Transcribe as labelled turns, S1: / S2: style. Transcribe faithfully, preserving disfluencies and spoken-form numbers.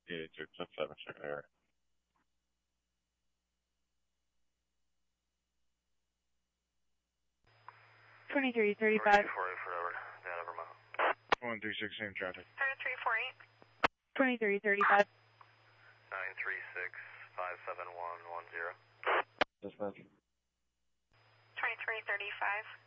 S1: eight eight two, ten seven, check the area.
S2: twenty-three thirty-five.
S1: one three six, same traffic.
S3: thirty-three forty-eight.
S2: twenty-three thirty-five.
S4: nine three six, five seven one one zero.
S1: Dispatch.
S3: twenty-three thirty-five.